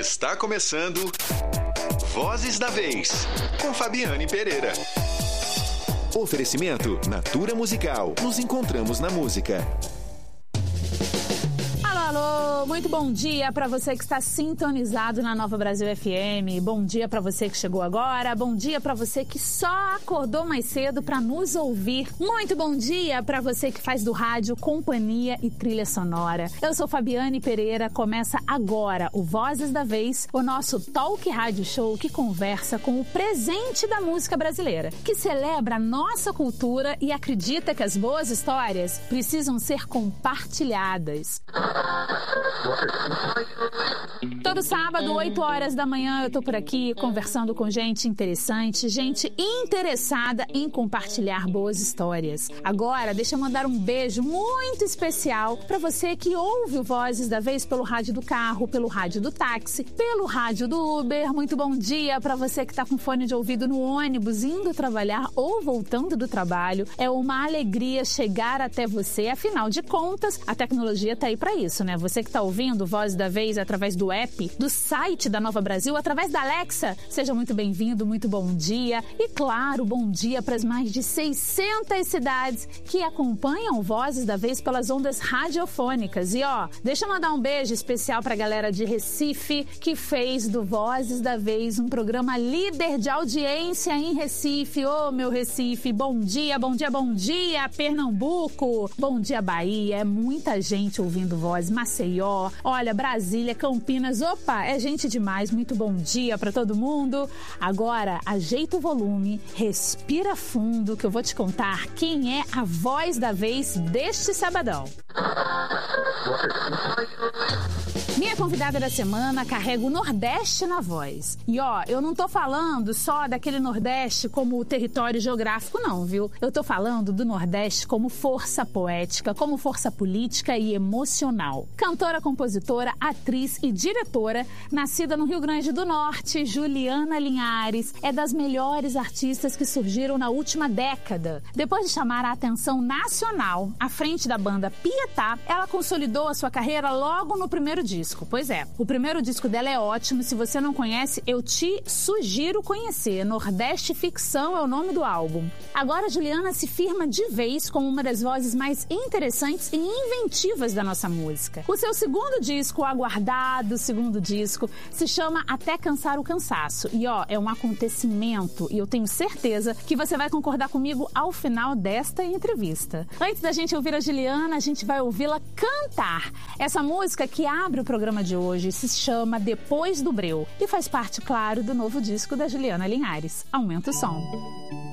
Está começando Vozes da Vez, com Fabiane Pereira. Oferecimento Natura Musical. Nos encontramos na música. Alô, muito bom dia para você que está sintonizado na Nova Brasil FM. Bom dia para você que chegou agora. Bom dia para você que só acordou mais cedo para nos ouvir. Muito bom dia para você que faz do rádio companhia e trilha sonora. Eu sou Fabiane Pereira. Começa agora o Vozes da Vez, o nosso talk rádio show que conversa com o presente da música brasileira, que celebra a nossa cultura e acredita que as boas histórias precisam ser compartilhadas. Todo sábado, 8 horas da manhã, eu tô por aqui conversando com gente interessante, gente interessada em compartilhar boas histórias. Agora, deixa eu mandar um beijo muito especial para você que ouve o Vozes da Vez pelo rádio do carro, pelo rádio do táxi, pelo rádio do Uber. Muito bom dia para você que tá com fone de ouvido no ônibus, indo trabalhar ou voltando do trabalho. É uma alegria chegar até você. Afinal de contas, a tecnologia tá aí para isso, né? Você que tá ouvindo Voz da Vez através do app, do site da Nova Brasil, através da Alexa, seja muito bem-vindo, muito bom dia. E claro, bom dia para as mais de 600 cidades que acompanham Vozes da Vez pelas ondas radiofônicas. E ó, deixa eu mandar um beijo especial pra galera de Recife, que fez do Vozes da Vez um programa líder de audiência em Recife. Ô, meu Recife, bom dia, bom dia, bom dia, Pernambuco, bom dia, Bahia. É muita gente ouvindo Voz, Maceió, olha, Brasília, Campinas, opa, é gente demais, muito bom dia pra todo mundo. Agora, ajeita o volume, respira fundo, que eu vou te contar quem é a voz da vez deste sabadão. Minha convidada da semana carrega o Nordeste na voz. E ó, eu não tô falando só daquele Nordeste como território geográfico não, viu? Eu tô falando do Nordeste como força poética, como força política e emocional. Cantora, compositora, atriz e diretora, nascida no Rio Grande do Norte, Juliana Linhares é das melhores artistas que surgiram na última década. Depois de chamar a atenção nacional à frente da banda Pietá, ela consolidou a sua carreira logo no primeiro disco. Pois é, o primeiro disco dela é ótimo. Se você não conhece, eu te sugiro conhecer. Nordeste Ficção é o nome do álbum. Agora, Juliana se firma de vez como uma das vozes mais interessantes e inventivas da nossa música. O seu segundo disco, o aguardado segundo disco, se chama Até Cansar o Cansaço. E ó, é um acontecimento e eu tenho certeza que você vai concordar comigo ao final desta entrevista. Antes da gente ouvir a Juliana, a gente vai ouvi-la cantar. Essa música que abre o programa de hoje se chama Depois do Breu e faz parte, claro, do novo disco da Juliana Linhares. Aumenta o som.